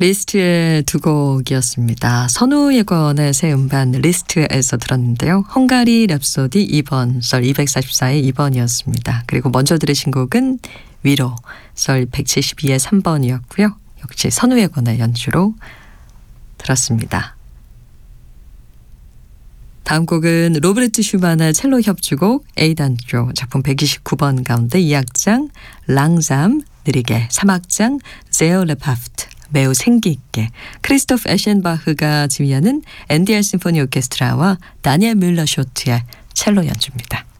리스트의 두 곡이었습니다. 선우예권의 새 음반 리스트에서 들었는데요. 헝가리 랩소디 2번, 썰 244의 2번이었습니다. 그리고 먼저 들으신 곡은 위로, 썰 172의 3번이었고요. 역시 선우예권의 연주로 들었습니다. 다음 곡은 로베르트 슈만의 첼로 협주곡 A단조 작품 129번 가운데 2악장 랑잠 느리게 3악장 제어레파프트 매우 생기있게 크리스토프 에셴바흐가 지휘하는 NDR 심포니 오케스트라와 다니엘 뮬러 쇼트의 첼로 연주입니다.